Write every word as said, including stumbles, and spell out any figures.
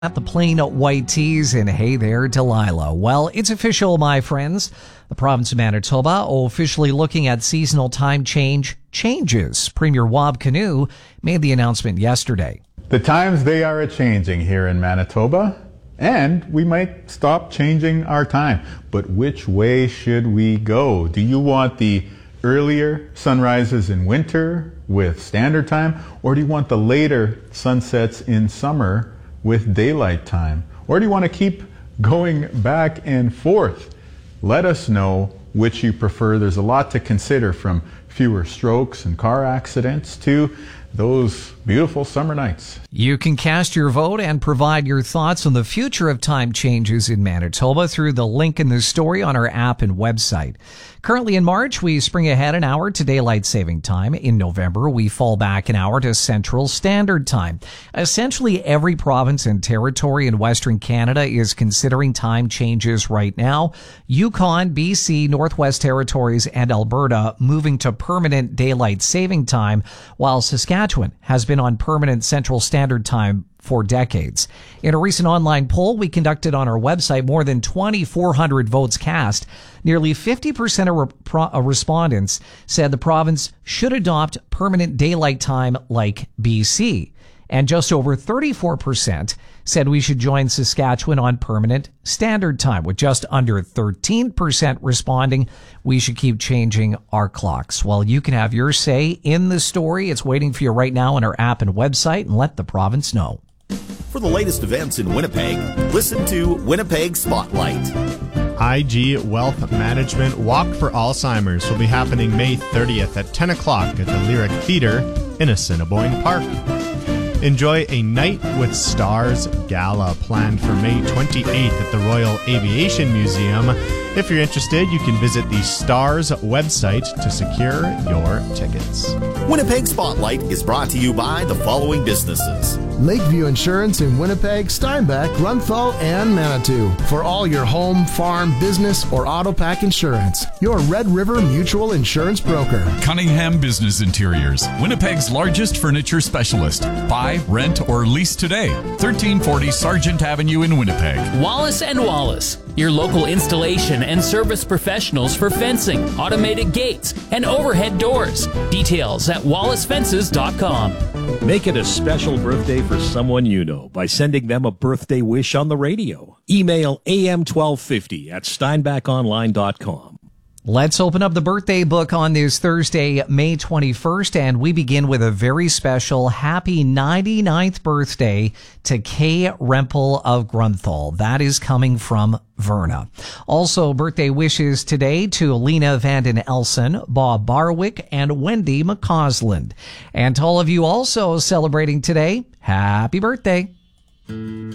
At the plain white tees and hey there, Delilah. Well, it's official, my friends. The province of Manitoba officially looking at seasonal time change changes. Premier Wab Kinew made the announcement yesterday. The times they are a-changing here in Manitoba, and we might stop changing our time. But which way should we go? Do you want the earlier sunrises in winter with standard time, or do you want the later sunsets in summer with daylight time? Or do you want to keep going back and forth? Let us know which you prefer. There's a lot to consider, from fewer strokes and car accidents to those beautiful summer nights. You can cast your vote and provide your thoughts on the future of time changes in Manitoba through the link in the story on our app and website. Currently in March, we spring ahead an hour to daylight saving time. In November, we fall back an hour to Central Standard Time. Essentially, every province and territory in Western Canada is considering time changes right now. Yukon, B C, Northwest Territories, and Alberta moving to permanent daylight saving time, while Saskatchewan has been on permanent Central Standard Time for decades. In a recent online poll we conducted on our website, more than twenty-four hundred votes cast. Nearly fifty percent of re- pro- uh, respondents said the province should adopt permanent daylight time like B C. And just over thirty-four percent said we should join Saskatchewan on permanent standard time, with just under thirteen percent responding we should keep changing our clocks. Well, you can have your say in the story. It's waiting for you right now on our app and website, and let the province know. For the latest events in Winnipeg, listen to Winnipeg Spotlight. I G Wealth Management Walk for Alzheimer's will be happening May thirtieth at ten o'clock at the Lyric Theatre in Assiniboine Park. Enjoy a Night with Stars Gala planned for May twenty-eighth at the Royal Aviation Museum. If you're interested, you can visit the STARS website to secure your tickets. Winnipeg Spotlight is brought to you by the following businesses: Lakeview Insurance in Winnipeg, Steinbach, Grunthal, and Manitou. For all your home, farm, business, or auto pack insurance, your Red River Mutual Insurance broker. Cunningham Business Interiors, Winnipeg's largest furniture specialist. Buy, rent, or lease today. thirteen forty Sargent Avenue in Winnipeg. Wallace and Wallace, your local installation and service professionals for fencing, automated gates, and overhead doors. Details at wallace fences dot com. Make it a special birthday for someone you know by sending them a birthday wish on the radio. Email A M twelve fifty at steinbach online dot com. Let's open up the birthday book on this Thursday, May twenty-first, and we begin with a very special happy ninety-ninth birthday to Kay Rempel of Grunthal. That is coming from Verna. Also, birthday wishes today to Lena Vanden Elson, Bob Barwick, and Wendy McCausland. And to all of you also celebrating today, happy birthday.